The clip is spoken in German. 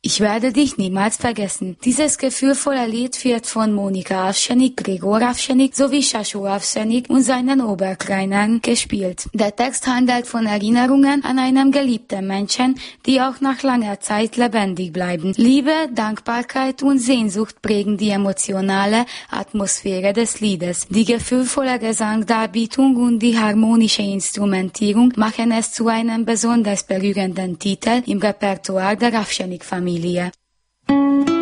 Ich werde dich niemals vergessen. Dieses gefühlvolle Lied wird von Monika Avsenik, Gregor Avsenik sowie Shashu Avsenik und seinen Oberkleinern gespielt. Der Text handelt von Erinnerungen an einen geliebten Menschen, die auch nach langer Zeit lebendig bleiben. Liebe, Dankbarkeit und Sehnsucht prägen die emotionale Atmosphäre des Liedes. Die gefühlvolle Gesangdarbietung und die harmonische Instrumentierung machen es zu einem besonders berührenden Titel im Repertoire der Avsenik-Familie.